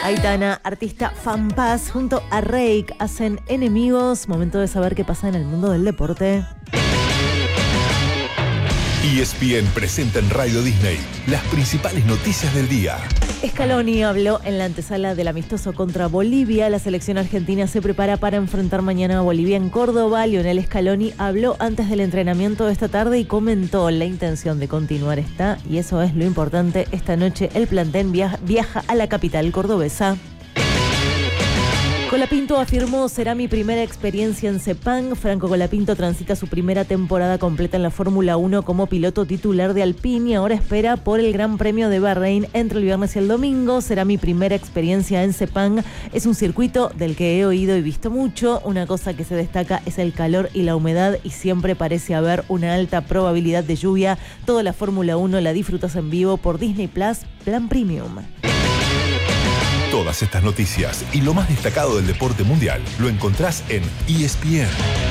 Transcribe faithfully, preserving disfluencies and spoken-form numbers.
Aitana, artista fanpaz, junto a Reik hacen Enemigos. Momento de saber qué pasa en el mundo del deporte. E S P N presenta en Radio Disney las principales noticias del día. Scaloni habló en la antesala del amistoso contra Bolivia. La selección argentina se prepara para enfrentar mañana a Bolivia en Córdoba. Lionel Scaloni habló antes del entrenamiento de esta tarde y comentó la intención de continuar está, y eso es lo importante. Esta noche el plantel viaja, viaja a la capital cordobesa. Colapinto afirmó: será mi primera experiencia en Sepang. Franco Colapinto transita su primera temporada completa en la Fórmula uno como piloto titular de Alpine y ahora espera por el Gran Premio de Bahrein entre el viernes y el domingo. Será mi primera experiencia en Sepang. Es un circuito del que he oído y visto mucho. Una cosa que se destaca es el calor y la humedad y siempre parece haber una alta probabilidad de lluvia. Toda la Fórmula uno la disfrutas en vivo por Disney Plus, Plan Premium. Todas estas noticias y lo más destacado del deporte mundial lo encontrás en E S P N.